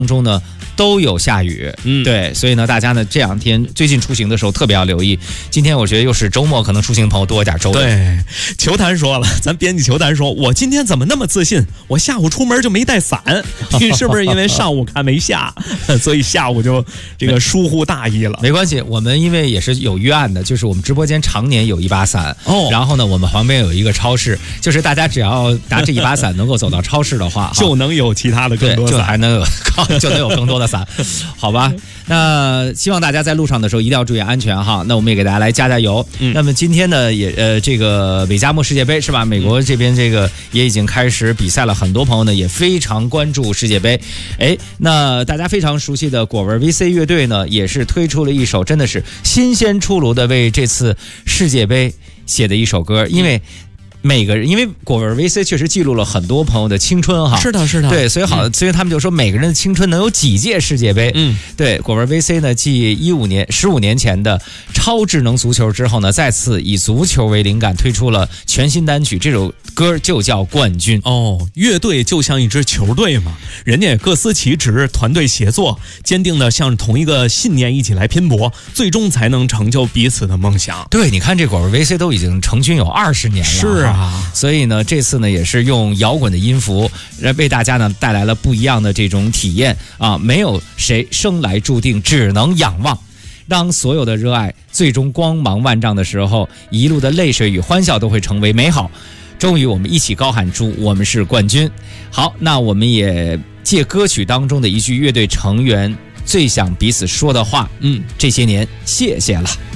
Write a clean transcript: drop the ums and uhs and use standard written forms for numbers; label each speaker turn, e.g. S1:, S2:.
S1: 中呢都有下雨，对，所以呢，大家呢这两天最近出行的时候特别要留意。今天我觉得又是周末，可能出行的朋友多一点周围。
S2: 对，球坛说了，咱编辑球坛说，我今天怎么那么自信？我下午出门就没带伞，是不是因为上午看没下，所以下午就这个疏忽大意了？
S1: 没关系，我们因为也是有预案的，就是我们直播间常年有一把伞，然后呢，我们旁边有一个超市，就是大家只要拿这一把伞能够走到超市的话，
S2: 就能有其他的更多伞，
S1: 就还能有就能有更多的伞，好吧？那希望大家在路上的时候一定要注意安全哈。那我们也给大家来加加油。那么今天呢，也这个美加墨世界杯是吧？美国这边这个也已经开始比赛了，很多朋友呢也非常关注世界杯。那大家非常熟悉的果味 VC 乐队呢，也是推出了一首真的是新鲜出炉的为这次世界杯写的一首歌，因为每个人，因为果味 VC 确实记录了很多朋友的青春哈，
S2: 是的，是的，
S1: 对，所以所以他们就说每个人的青春能有几届世界杯，对，果味 VC 呢，继15年前的超智能足球之后呢，再次以足球为灵感推出了全新单曲，这首歌就叫《冠军》。
S2: 乐队就像一支球队嘛，人家也各司其职，团队协作，坚定的向同一个信念一起来拼搏，最终才能成就彼此的梦想。
S1: 对，你看这果味 VC 都已经成军有20年了，
S2: 是啊。
S1: 所以呢，这次呢也是用摇滚的音符，为大家呢带来了不一样的这种体验啊！没有谁生来注定，只能仰望。当所有的热爱最终光芒万丈的时候，一路的泪水与欢笑都会成为美好。终于，我们一起高喊出：“我们是冠军！”好，那我们也借歌曲当中的一句乐队成员最想彼此说的话：这些年，谢谢了。